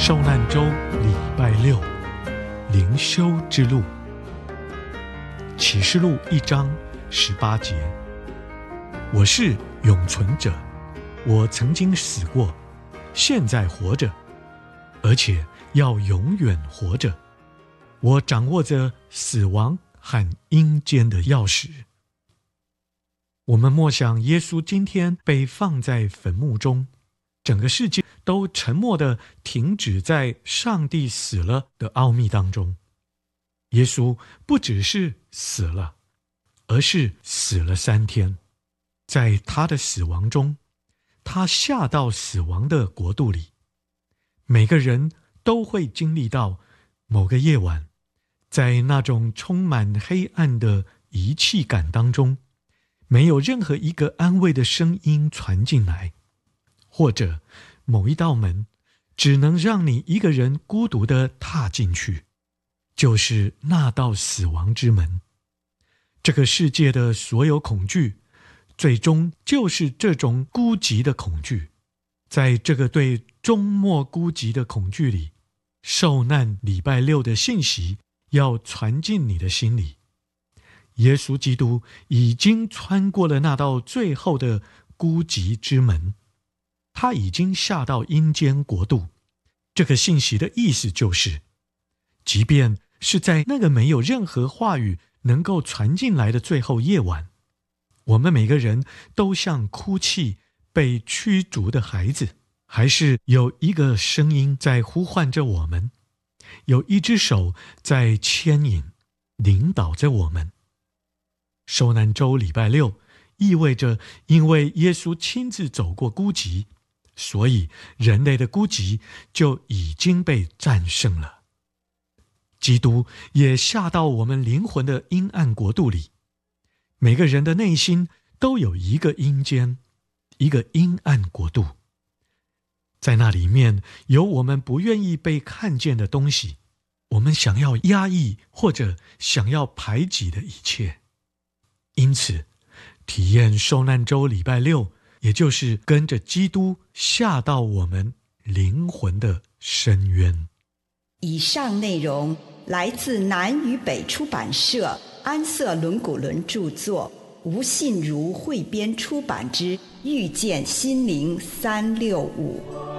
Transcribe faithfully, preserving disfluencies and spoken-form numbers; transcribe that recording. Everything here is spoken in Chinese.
受难周礼拜六，灵修之路。启示录一章十八节，我是永存者，我曾经死过，现在活着，而且要永远活着。我掌握着死亡和阴间的钥匙。我们默想耶稣今天被放在坟墓中，整个世界都沉默地停止在上帝死了的奥秘当中。耶稣不只是死了，而是死了三天。在他的死亡中，他下到死亡的国度里。每个人都会经历到某个夜晚，在那种充满黑暗的遗弃感当中，没有任何一个安慰的声音传进来，或者某一道门只能让你一个人孤独地踏进去，就是那道死亡之门。这个世界的所有恐惧，最终就是这种孤寂的恐惧。在这个对终末孤寂的恐惧里，受难礼拜六的信息要传进你的心里。耶稣基督已经穿过了那道最后的孤寂之门，他已经下到阴间国度。这个信息的意思就是，即便是在那个没有任何话语能够传进来的最后夜晚，我们每个人都像哭泣被驱逐的孩子，还是有一个声音在呼唤着我们，有一只手在牵引领导着我们。受难周礼拜六意味着，因为耶稣亲自走过孤寂，所以人类的孤寂就已经被战胜了。基督也下到我们灵魂的阴暗国度里。每个人的内心都有一个阴间，一个阴暗国度。在那里面有我们不愿意被看见的东西，我们想要压抑或者想要排挤的一切。因此，体验受难周礼拜六，也就是跟着基督下到我们灵魂的深渊。 以上内容来自南与北出版社安瑟伦古伦著作，吴信如汇编出版之《遇见心灵三六五》。